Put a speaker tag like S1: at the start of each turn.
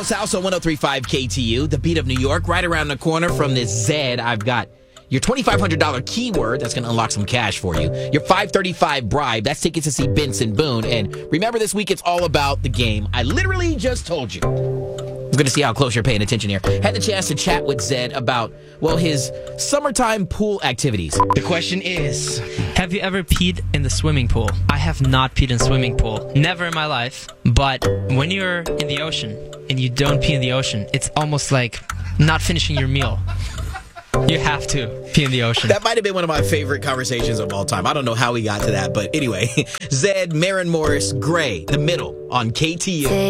S1: Carlos House on 103.5 KTU, the beat of New York. Right around the corner from this Zed, I've got your $2,500 keyword. That's going to unlock some cash for you. Your $535 bribe. That's tickets to see Benson Boone. And remember, this week it's all about the game. I literally just told you. I'm going to see how close you're paying attention here. Had the chance to chat with Zed about, well, his summertime pool activities. The question is,
S2: have you ever peed in the swimming pool? I have not peed in a swimming pool. Never in my life. But when you're in the ocean and you don't pee in the ocean, it's almost like not finishing your meal. You have to pee in the ocean.
S1: That might have been one of my favorite conversations of all time. I don't know how we got to that, but anyway. Zed, Maren Morris, Gray, the middle on KTU.